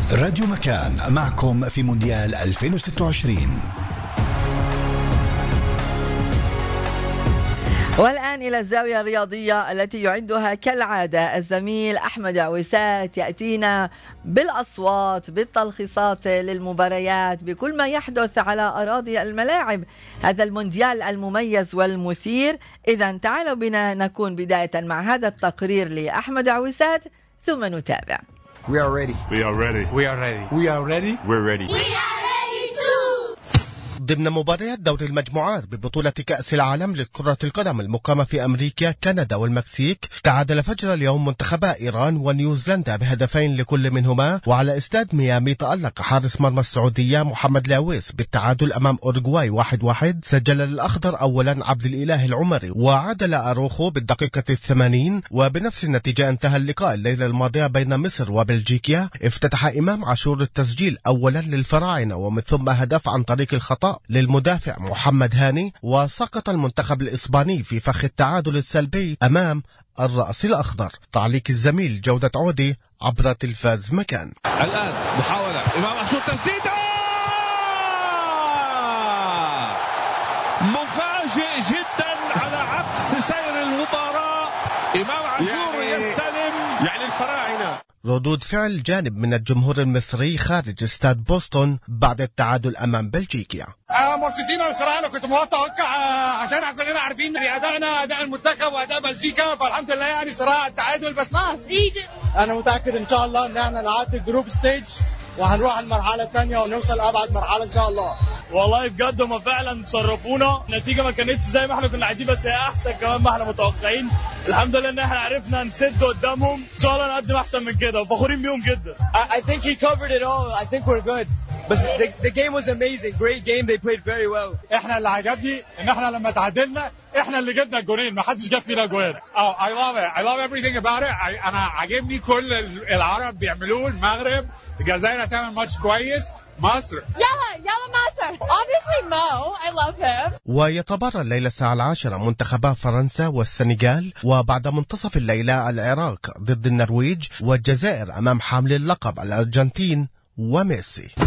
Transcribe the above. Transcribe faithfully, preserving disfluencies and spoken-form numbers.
راديو مكان معكم في مونديال ألفين وستة وعشرين. والآن إلى الزاوية الرياضية التي يعدها كالعادة الزميل أحمد عويسات، يأتينا بالأصوات بالتلخيصات للمباريات بكل ما يحدث على أراضي الملاعب، هذا المونديال المميز والمثير. إذن تعالوا بنا نكون بداية مع هذا التقرير لأحمد عويسات ثم نتابع. We are ready. We are ready. We are ready. We are ready. We're ready. We are ready too. ضمن مباريات دور المجموعات ببطولة كأس العالم لكرة القدم المقامة في أمريكا، كندا والمكسيك، تعادل فجر اليوم منتخبا إيران ونيوزيلندا بهدفين لكل منهما، وعلى استاد ميامي تألق حارس مرمى السعودية محمد لاويس بالتعادل أمام أورجواي واحد واحد. سجل الأخضر أولا عبد الإله العمري وعادل أروخو بالدقيقة الثمانين، وبنفس النتيجة انتهى اللقاء الليلة الماضية بين مصر وبلجيكا. افتتح إمام عاشور التسجيل أولا للفراعنة ومن ثم هدف عن طريق الخطأ للمدافع محمد هاني، وسقط المنتخب الإسباني في فخ التعادل السلبي أمام الرأس الأخضر. تعليق الزميل جودة عودي عبر تلفاز مكان. الآن محاولة إمام عاشور تسديدة مفاجئ جدا على عكس سير المباراة. إمام عاشور يعني يستلم يعني الفراعنة. ردود فعل جانب من الجمهور المصري خارج استاد بوسطن بعد التعادل أمام بلجيكا. آه مبسوطين بصراحة. أنا كنت متوقع آه عشان كلنا عارفين ان أدائنا أداء المنتخب وأداء بلجيكا، فالحمد لله يعني صراحة التعادل. بس أنا متأكد إن شاء الله إن احنا نعدي الجروب ستيج وهنروح المرحلة الثانية ونوصل أبعد مرحلة إن شاء الله. والله بجد هم فعلا شرفونا. النتيجة ما كانتش زي ما احنا كنا عايزين، بس هي أحسن كمان ما احنا متوقعين. الحمد لله إن احنا عرفنا نسد قدامهم. إن شاء الله نقدم أحسن من كده وفخورين بيهم جدا. I think he covered it all. I think we're good. But the, the game was amazing. Great game. They played very well. احنا اللي عجبني ان احنا لما تعادلنا احنا اللي جبنا الجولين، ما حدش جاب فينا جوان. Oh, I love it. I love everything about it. I, انا عاجبني كل العرب بيعملوه. المغرب، الجزائر هتعمل ماتش كويس. مصر يلا يلا مصر. Obviously Mo. I love him. ويتبارى الليلة الساعة العاشرة منتخبا فرنسا والسنغال، وبعد منتصف الليلة العراق ضد النرويج، والجزائر أمام حامل اللقب الأرجنتين وميسي.